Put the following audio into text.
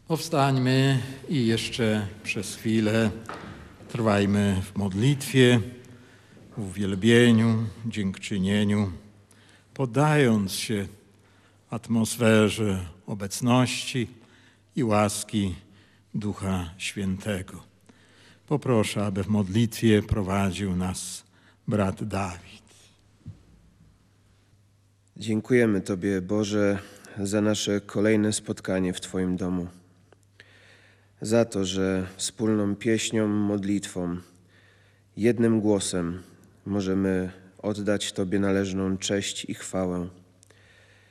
Powstańmy i jeszcze przez chwilę trwajmy w modlitwie, w uwielbieniu, dziękczynieniu, poddając się atmosferze obecności i łaski Ducha Świętego. Poproszę, aby w modlitwie prowadził nas brat Dawid. Dziękujemy Tobie, Boże, za nasze kolejne spotkanie w Twoim domu. Za to, że wspólną pieśnią, modlitwą, jednym głosem możemy oddać Tobie należną cześć i chwałę.